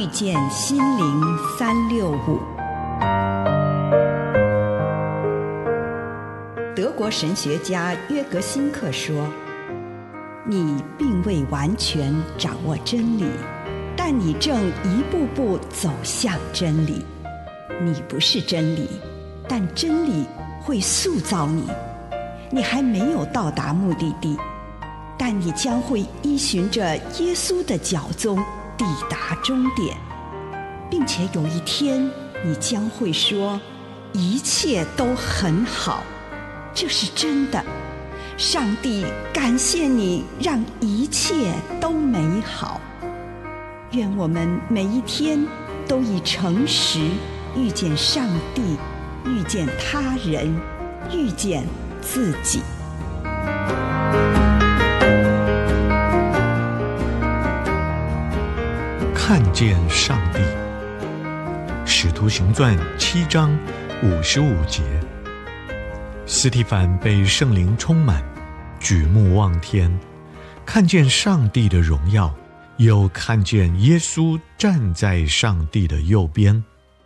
遇见心灵365。德国神学家约格辛克说，你并未完全掌握真理，但你正一步步走向真理。你不是真理，但真理会塑造你。你还没有到达目的地，但你将会依循着耶稣的脚踪抵达终点，并且有一天你将会说，一切都很好。这是真的。上帝感谢你，让一切都美好。愿我们每一天都以诚实遇见上帝，遇见他人，遇见自己。 看见上帝。使徒行传7章55节，司提反被圣灵充满，举目望天，看见上帝的荣耀，又看见耶稣站在上帝的右边。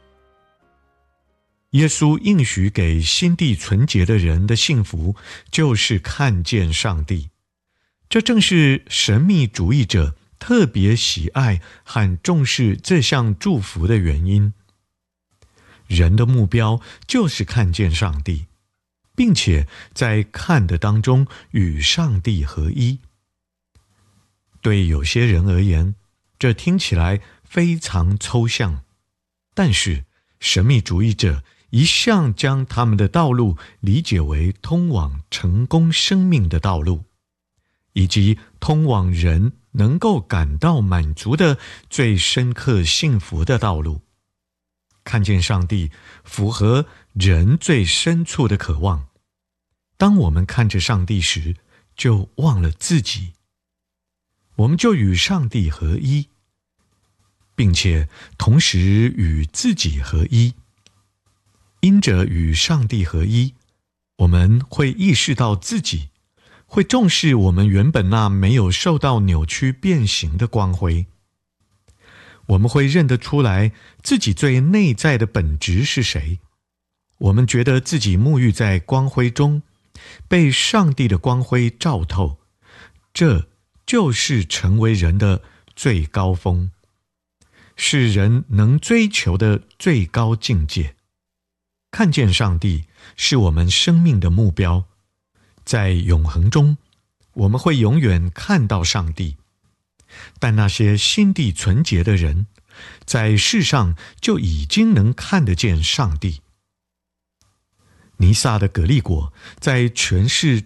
耶稣应许给心地纯洁的人的幸福，就是看见上帝。这正是神秘主义者特别喜爱和重视这项祝福的原因。人的目标就是看见上帝，并且在看的当中与上帝合一。对有些人而言，这听起来非常抽象，但是神秘主义者一向将他们的道路理解为通往成功生命的道路，以及通往人能够感到满足的最深刻幸福的道路。看见上帝符合人最深处的渴望。当我们看着上帝时，就忘了自己，我们就与上帝合一，并且同时与自己合一。因着与上帝合一，我们会意识到自己，会重视我们原本那没有受到扭曲变形的光辉。我们会认得出来自己最内在的本质是谁。我们觉得自己沐浴在光辉中，被上帝的光辉照透，这就是成为人的最高峰，是人能追求的最高境界。看见上帝是我们生命的目标，在永恒中，我们会永远看到上帝。但那些心地纯洁的人，在世上就已经能看得见上帝。尼撒的葛利果在诠释